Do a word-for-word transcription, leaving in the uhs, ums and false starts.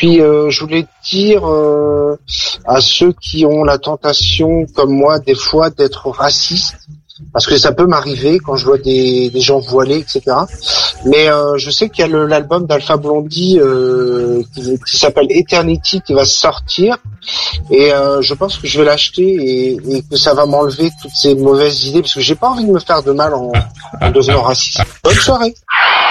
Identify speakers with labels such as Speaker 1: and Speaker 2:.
Speaker 1: puis euh, je voulais dire euh, à ceux qui ont la tentation, comme moi, des fois, d'être racistes, parce que ça peut m'arriver quand je vois des, des gens voilés, et cetera. Mais euh, je sais qu'il y a le, l'album d'Alpha Blondy euh, qui, qui s'appelle Eternity qui va sortir, et euh, je pense que je vais l'acheter et, et que ça va m'enlever toutes ces mauvaises idées, parce que j'ai pas envie de me faire de mal en, en devenant raciste. Bonne soirée.